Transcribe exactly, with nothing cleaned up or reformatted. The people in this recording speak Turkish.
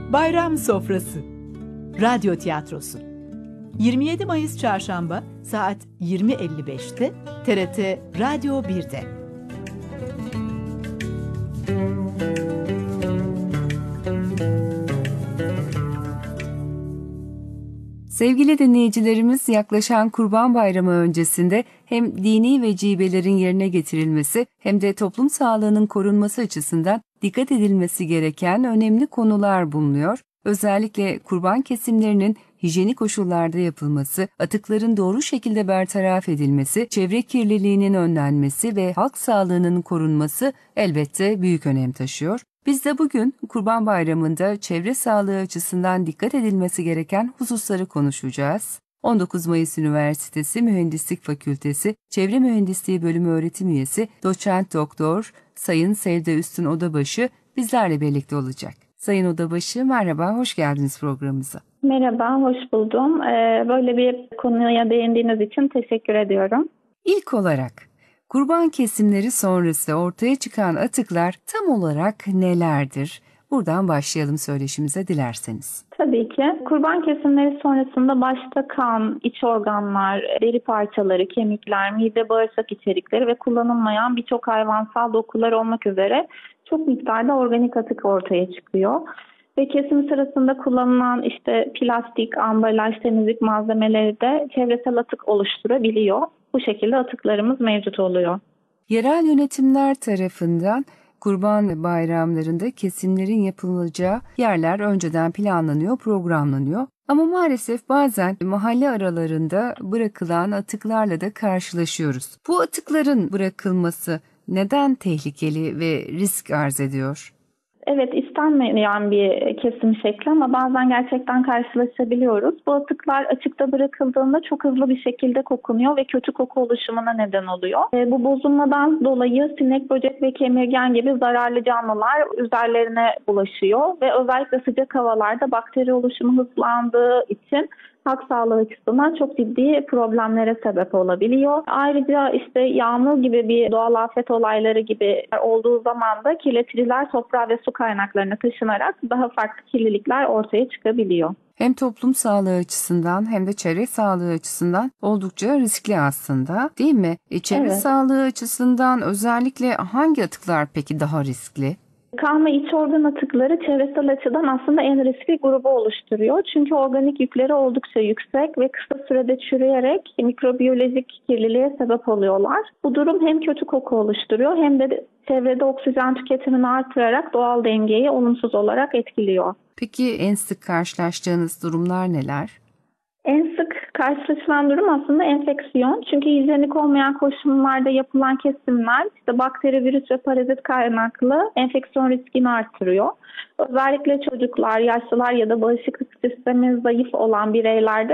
Bayram Sofrası Radyo Tiyatrosu yirmi yedi Mayıs Çarşamba saat yirmi elli beşte T R T Radyo bir'de. Sevgili dinleyicilerimiz, yaklaşan Kurban Bayramı öncesinde hem dini vecibelerin yerine getirilmesi hem de toplum sağlığının korunması açısından dikkat edilmesi gereken önemli konular bulunuyor. Özellikle kurban kesimlerinin hijyenik koşullarda yapılması, atıkların doğru şekilde bertaraf edilmesi, çevre kirliliğinin önlenmesi ve halk sağlığının korunması elbette büyük önem taşıyor. Biz de bugün Kurban Bayramı'nda çevre sağlığı açısından dikkat edilmesi gereken hususları konuşacağız. on dokuz Mayıs Üniversitesi Mühendislik Fakültesi Çevre Mühendisliği Bölümü öğretim üyesi Doçent Doktor Sayın Sevda Üstün Odabaşı bizlerle birlikte olacak. Sayın Odabaşı, merhaba, hoş geldiniz programımıza. Merhaba, hoş buldum. Ee, böyle bir konuya değindiğiniz için teşekkür ediyorum. İlk olarak, kurban kesimleri sonrası ortaya çıkan atıklar tam olarak nelerdir? Buradan başlayalım söyleşimize dilerseniz. Tabii ki. Kurban kesimleri sonrasında başta kan, iç organlar, deri parçaları, kemikler, mide, bağırsak içerikleri ve kullanılmayan birçok hayvansal dokular olmak üzere çok miktarda organik atık ortaya çıkıyor. Ve kesim sırasında kullanılan işte plastik, ambalaj, temizlik malzemeleri de çevresel atık oluşturabiliyor. Bu şekilde atıklarımız mevcut oluyor. Yerel yönetimler tarafından kurban bayramlarında kesimlerin yapılacağı yerler önceden planlanıyor, programlanıyor. Ama maalesef bazen mahalle aralarında bırakılan atıklarla da karşılaşıyoruz. Bu atıkların bırakılması neden tehlikeli ve risk arz ediyor? Evet, istenmeyen bir kesim şekli ama bazen gerçekten karşılaşabiliyoruz. Bu atıklar açıkta bırakıldığında çok hızlı bir şekilde kokunuyor ve kötü koku oluşumuna neden oluyor. E, bu bozulmadan dolayı sinek, böcek ve kemirgen gibi zararlı canlılar üzerlerine bulaşıyor ve özellikle sıcak havalarda bakteri oluşumu hızlandığı için halk sağlığı açısından çok ciddi problemlere sebep olabiliyor. Ayrıca işte yağmur gibi bir doğal afet olayları gibi olduğu zaman da kirleticiler toprağa ve su kaynaklarına taşınarak daha farklı kirlilikler ortaya çıkabiliyor. Hem toplum sağlığı açısından hem de çevre sağlığı açısından oldukça riskli aslında, değil mi? E, çevre evet. sağlığı açısından özellikle hangi atıklar peki daha riskli? Kan ve iç organ atıkları çevresel açıdan aslında en riskli grubu oluşturuyor. Çünkü organik yükleri oldukça yüksek ve kısa sürede çürüyerek mikrobiyolojik kirliliğe sebep oluyorlar. Bu durum hem kötü koku oluşturuyor hem de çevrede oksijen tüketimini artırarak doğal dengeyi olumsuz olarak etkiliyor. Peki en sık karşılaştığınız durumlar neler? En sık karşılaşılan durum aslında enfeksiyon. Çünkü hijyenik olmayan koşullarda yapılan kesimler işte bakteri, virüs ve parazit kaynaklı enfeksiyon riskini artırıyor. Özellikle çocuklar, yaşlılar ya da bağışıklık sistemi zayıf olan bireylerde